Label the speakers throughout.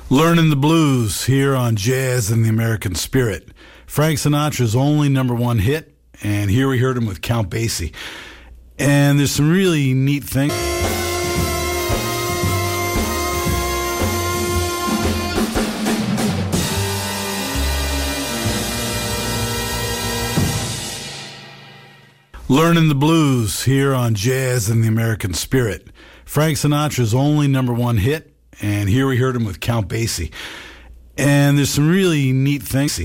Speaker 1: Learning the blues here on Jazz and the American Spirit. Frank Sinatra's only number one hit, and here we heard him with Count Basie. And there's some really neat things. Learning the blues here on Jazz and the American Spirit. Frank Sinatra's only number one hit, and here we heard him with Count Basie. And there's some really neat things.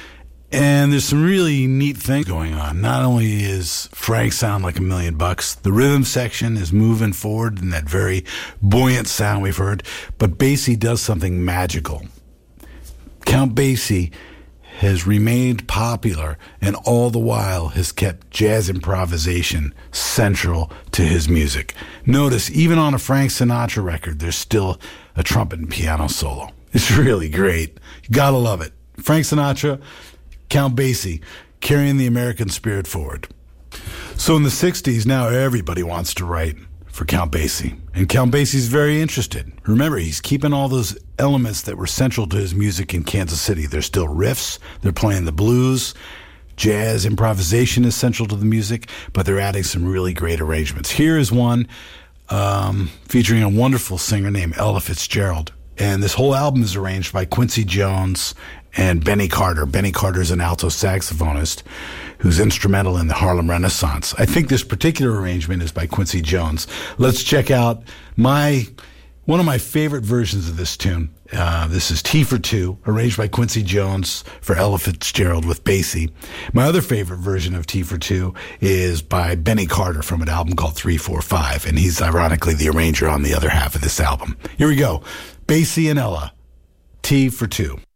Speaker 1: Going on. Not only is Frank sound like $1 million, the rhythm section is moving forward in that very buoyant sound we've heard, but Basie does something magical. Count Basie has remained popular and all the while has kept jazz improvisation central to his music. Notice, even on a Frank Sinatra record, there's still a trumpet and piano solo. It's really great. You gotta love it. Frank Sinatra, Count Basie, carrying the American spirit forward. So in the 60s, now everybody wants to write for Count Basie. And Count Basie's very interested. Remember, he's keeping all those elements that were central to his music in Kansas City. There's still riffs. They're playing the blues. Jazz improvisation is central to the music, but they're adding some really great arrangements. Here is one featuring a wonderful singer named Ella Fitzgerald. And this whole album is arranged by Quincy Jones and Benny Carter. Benny Carter is an alto saxophonist who's instrumental in the Harlem Renaissance. I think this particular arrangement is by Quincy Jones. Let's check out one of my favorite versions of this tune. This is Tea for Two, arranged by Quincy Jones for Ella Fitzgerald with Basie. My other favorite version of Tea for Two is by Benny Carter from an album called 3-4-5, and he's ironically the arranger on the other half of this album. Here we go. Basie and Ella, Tea for Two.